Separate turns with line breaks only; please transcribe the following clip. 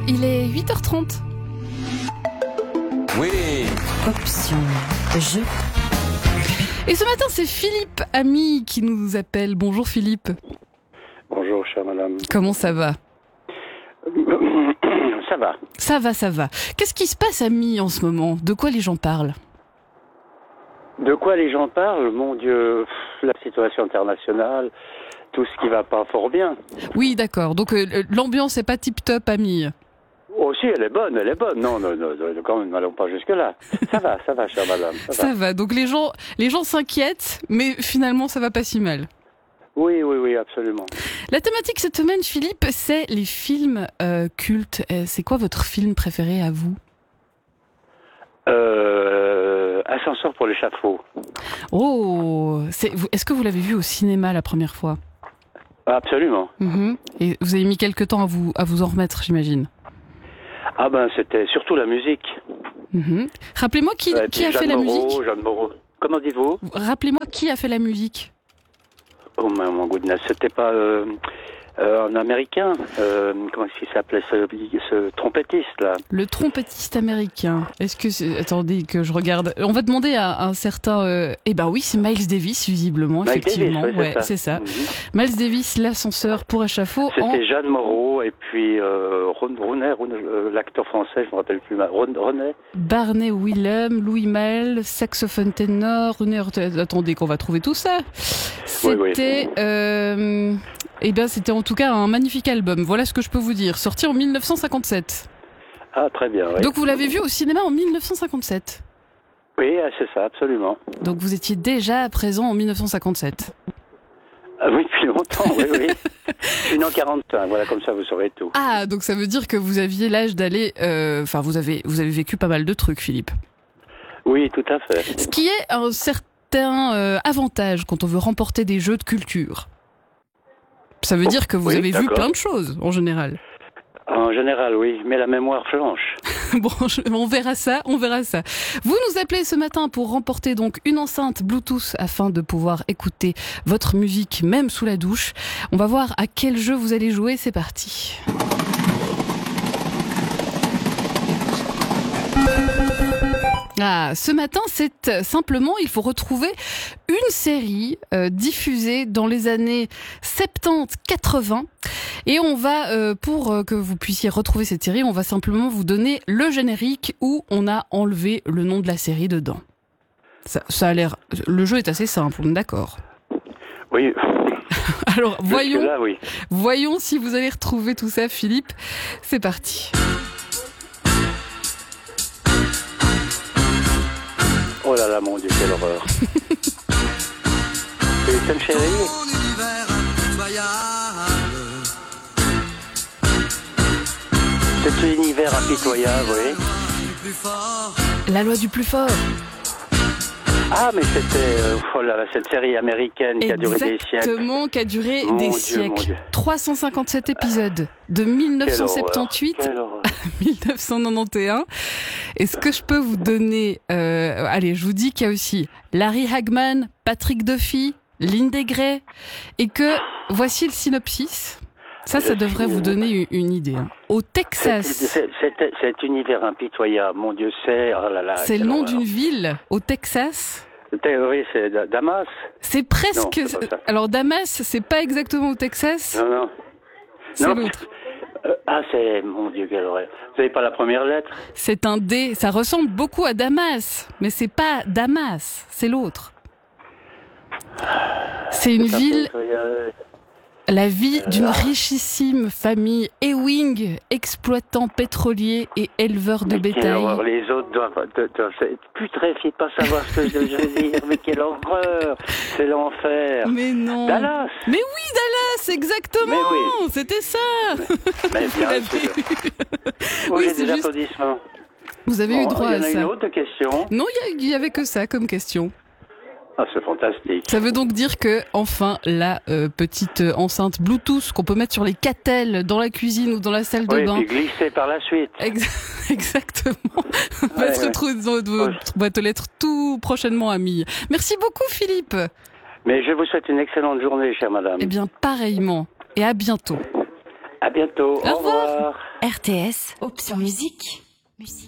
il est 8h30.
Oui.
Option jeu.
Et ce matin, c'est Philippe, ami, qui nous appelle. Bonjour Philippe.
Bonjour, chère madame.
Comment ça va ?
Ça va.
Ça va. Qu'est-ce qui se passe, ami, en ce moment ? De quoi les gens parlent ?
De quoi les gens parlent ? Mon Dieu, la situation internationale, tout ce qui va pas fort bien.
Oui, d'accord. Donc l'ambiance n'est pas tip-top, ami.
Oh si, elle est bonne. Non, quand même, n'allons pas jusque-là. Ça va, chère madame.
Ça va. Donc les gens s'inquiètent, mais finalement, ça va pas si mal.
Oui, absolument.
La thématique cette semaine, Philippe, c'est les films cultes. C'est quoi votre film préféré à vous ?
Ascenseur pour l'échafaud.
Oh, est-ce que vous l'avez vu au cinéma la première fois ?
Absolument.
Et vous avez mis quelque temps à vous en remettre, j'imagine.
Ah ben, c'était surtout la musique.
Rappelez-moi qui a fait la musique.
Jeanne Moreau. Comment dites-vous ?
Rappelez-moi qui a fait la musique.
Oh mon goodness, c'était pas un Américain. Comment est-ce qu'il s'appelait ce trompettiste là ?
Le trompettiste américain. Est-ce que attendez que je regarde. On va demander à un certain. Eh ben oui, c'est Miles Davis visiblement, effectivement.
Davis,
ouais, c'est ça. Miles Davis, l'ascenseur pour échafaud.
C'était Jeanne Moreau et puis Ronet, l'acteur français, je me rappelle plus. Ronet.
Barney Willem, Louis Malle, saxophone ténor. Attendez qu'on va trouver tout ça. C'était. Eh bien, c'était en tout cas un magnifique album. Voilà ce que je peux vous dire. Sorti en 1957.
Ah, très bien, oui.
Donc, vous l'avez vu au cinéma en 1957 ?
Oui, c'est ça, absolument.
Donc, vous étiez déjà présent en 1957 ?
Ah oui, depuis longtemps, oui. Je suis né en 45, voilà, comme ça, vous saurez tout.
Ah, donc ça veut dire que vous aviez l'âge d'aller... Enfin, vous avez vécu pas mal de trucs, Philippe.
Oui, tout à fait.
Ce qui est un certain avantage quand on veut remporter des jeux de culture. Ça veut dire que vous avez vu plein de choses, en général.
En général, oui, mais la mémoire flanche.
Bon, on verra ça. Vous nous appelez ce matin pour remporter donc une enceinte Bluetooth afin de pouvoir écouter votre musique, même sous la douche. On va voir à quel jeu vous allez jouer, c'est parti. Ah, ce matin, c'est simplement, il faut retrouver une série diffusée dans les années 70-80 et on va, pour que vous puissiez retrouver cette série, on va simplement vous donner le générique où on a enlevé le nom de la série dedans. Ça a l'air... Le jeu est assez simple, on est d'accord ?
Oui.
Alors,
là, oui.
Voyons si vous allez retrouver tout ça, Philippe. C'est parti.
Oh là là, mon Dieu, quelle horreur. C'est chérie. C'est un univers impitoyable, oui.
La loi du plus fort.
Ah, mais c'était cette série américaine qui a duré des siècles.
Exactement, qui a duré des siècles. 357 épisodes, de 1978 à 1991. Et ce que je peux vous donner... allez, je vous dis qu'il y a aussi Larry Hagman, Patrick Duffy, Lindsay Gray, et que voici le synopsis. Ça devrait vous donner une idée. Au Texas...
Cet univers impitoyable, mon Dieu, c'est... Oh là là,
c'est le nom d'une ville au Texas.
Oui, c'est Damas.
C'est presque...
Non, c'est pas ça.
Alors Damas, c'est pas exactement au Texas.
Non.
C'est
non.
l'autre.
C'est... Mon Dieu, quelle horreur. Vous n'avez pas la première lettre ?
C'est un D. Ça ressemble beaucoup à Damas, mais c'est pas Damas, c'est l'autre. C'est une ville... La vie d'une richissime famille Ewing, exploitant pétrolier et éleveur de bétail.
Les autres doivent putréfier de pas savoir ce que je veux dire. Mais quelle horreur. C'est l'enfer.
Mais non.
Dallas.
Mais oui, Dallas, exactement.
Mais oui.
C'était ça.
Mais
Vous l'avez vu.
Oui,
c'est
des
juste...
applaudissements.
Vous avez eu droit à ça.
Il y en a une autre question.
Non, il y avait que ça comme question.
Ah, c'est fantastique.
Ça veut donc dire que, enfin, la petite enceinte Bluetooth qu'on peut mettre sur les catelles dans la cuisine ou dans la salle de bain.
Oui, puis glisser par la suite.
Exactement. On va se retrouver dans votre boîte aux lettres tout prochainement, ami. Merci beaucoup, Philippe.
Mais je vous souhaite une excellente journée, chère madame.
Eh bien, pareillement. Et à bientôt.
À bientôt.
Au revoir.
Au revoir.
RTS, option musique.